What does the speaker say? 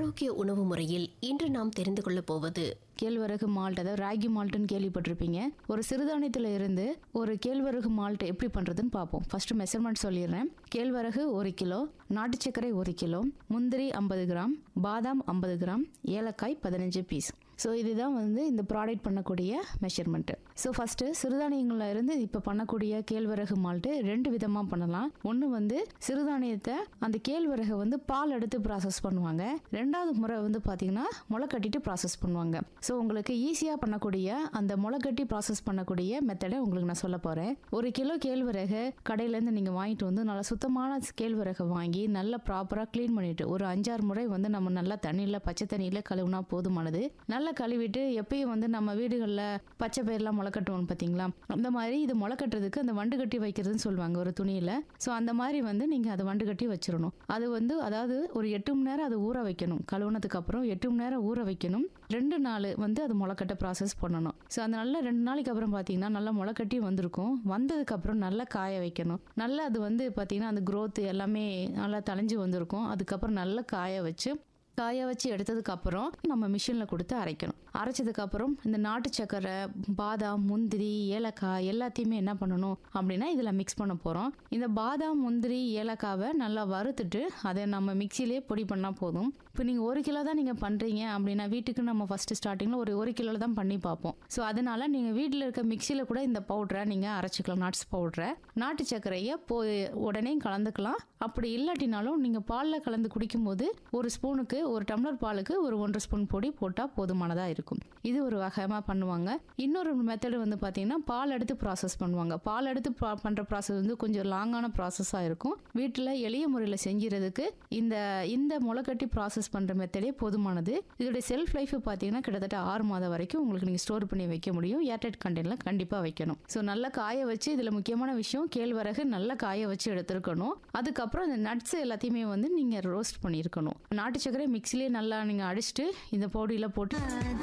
ஆரோக்கிய உணவு முறையில் இன்று நாம் தெரிந்து கொள்ள போவது கேழ்வரகு மால்ட், அதாவது ராகி மால்ட்னு கேள்விப்பட்டிருப்பீங்க. ஒரு சிறுதானியத்துல இருந்து ஒரு கேழ்வரகு மால்ட் எப்படி பண்றதுன்னு பார்ப்போம். ஃபர்ஸ்ட் மெஷர்மெண்ட் சொல்லிடுறேன். கேழ்வரகு 1 கிலோ, நாட்டு சர்க்கரை 1 கிலோ, முந்திரி 50 கிராம், பாதாம் 50 கிராம், ஏலக்காய் 15 பீஸ். ஸோ இதுதான் இந்த ப்ராடக்ட் பண்ணக்கூடிய மெஷர்மெண்ட்டு. ஸோ ஃபர்ஸ்ட் சிறுதானியங்கள்ல இருந்து இப்போ பண்ணக்கூடிய கேழ்வரகு மால்ட்டு 2 விதமாக பண்ணலாம். ஒன்று சிறுதானியத்தை அந்த கேழ்வரகை பால் எடுத்து ப்ராசஸ் பண்ணுவாங்க. 2வது முறை பார்த்தீங்கன்னா முளை கட்டிட்டு ப்ராசஸ் பண்ணுவாங்க. ஸோ உங்களுக்கு ஈஸியாக பண்ணக்கூடிய அந்த முளை கட்டி ப்ராசஸ் பண்ணக்கூடிய மெத்தடை உங்களுக்கு நான் சொல்ல போகிறேன். 1 கிலோ கேழ்வரகு கடையிலேருந்து நீங்கள் வாங்கிட்டு நல்லா சுத்தமான கேழ்வரகை வாங்கி நல்லா ப்ராப்பராக க்ளீன் பண்ணிட்டு ஒரு 5-6 முறை நம்ம நல்லா தண்ணியில் பச்சை தண்ணியில் கழுவுனா போதுமானது. நல்லா கழுவிட்டு எப்பயும் நம்ம வீடுகளில் பச்சை பயிரெலாம் முளைக்கட்டுவோம் பார்த்தீங்களா, அந்த மாதிரி இது முளைக்கட்டுறதுக்கு அந்த வண்டு கட்டி வைக்கிறதுன்னு சொல்லுவாங்க ஒரு துணியில். ஸோ அந்த மாதிரி நீங்கள் அதை வண்டு கட்டி வச்சிடணும். அது அதாவது ஒரு 8 மணி நேரம் அதை ஊற வைக்கணும். கழுவுனதுக்கு அப்புறம் 8 மணி நேரம் ஊற வைக்கணும். 2 நாள் அது முளைக்கட்ட ப்ராசஸ் பண்ணணும். ஸோ அந்த நல்லா 2 நாளைக்கு அப்புறம் பார்த்தீங்கன்னா நல்லா முளைக்கட்டி வந்திருக்கும். வந்ததுக்கு அப்புறம் நல்லா காய வைக்கணும். நல்லா அது பார்த்தீங்கன்னா அந்த growth எல்லாமே நல்லா தளைஞ்சு வந்திருக்கும். அதுக்கப்புறம் நல்லா காய வச்சு எடுத்ததுக்கு அப்புறம் நம்ம மிஷின்ல கொடுத்து அரைக்கணும். அரைச்சதுக்கு அப்புறம் இந்த நாட்டு சக்கரை, பாதாம், முந்திரி, ஏலக்காய் எல்லாத்தையுமே என்ன பண்ணணும் அப்படின்னா இதுல மிக்ஸ் பண்ண போறோம். இந்த பாதாம், முந்திரி, ஏலக்காவை நல்லா வறுத்துட்டு அதை நம்ம மிக்சிலேயே பொடி பண்ணா போதும். இப்போ நீங்க 1 கிலோ தான் நீங்க பண்றீங்க அப்படின்னா வீட்டுக்கு நம்ம ஃபர்ஸ்ட் ஸ்டார்டிங்ல ஒரு 1 கிலோல தான் பண்ணி பார்ப்போம். ஸோ அதனால நீங்க வீட்டில் இருக்க மிக்சியில கூட இந்த பவுடரை நீங்க அரைச்சிக்கலாம். நட்ஸ் பவுடரை, நாட்டு சர்க்கரையை உடனே கலந்துக்கலாம். அப்படி இல்லாட்டினாலும் நீங்க பால்ல கலந்து குடிக்கும் போது ஒரு ஸ்பூனுக்கு, ஒரு டம்ளர் பாலுக்கு ஒரு 1.5 ஸ்பூன் பொடி போட்டா போதுமானதா இருக்கும். இது ஒரு வகைமா பண்ணுவாங்க. இன்னொரு மெத்தடு பாத்தீங்கன்னா பால் எடுத்து ப்ராசஸ் பண்ணுவாங்க. பால் எடுத்து பண்ற ப்ராசஸ் கொஞ்சம் லாங்கான ப்ராசஸா இருக்கும். வீட்டுல எளிய முறையில செஞ்சுறதுக்கு இந்த முளைக்கட்டி ப்ராசஸ் பண்ற மெத்தடே போதுமானது. இதோட செல்ஃப் லைஃப் பாத்தீங்கன்னா கிட்டத்தட்ட 6 மாதம் வரைக்கும் உங்களுக்கு நீங்க ஸ்டோர் பண்ணி வைக்க முடியும். ஏர்டைட் கண்டெய்னர்ல கண்டிப்பா வைக்கணும். ஸோ நல்லா காய வச்சு, இதுல முக்கியமான விஷயம் கேழ்வரகு நல்லா காய வச்சு எடுத்துருக்கணும். அதுக்கப்புறம் இந்த நட்ஸ் எல்லாத்தையுமே நீங்க ரோஸ்ட் பண்ணிருக்கணும். நாட்டு சக்கரை மிக்ஸிலேயே நல்லா நீங்க அடிச்சுட்டு இந்த பவுடியில போட்டு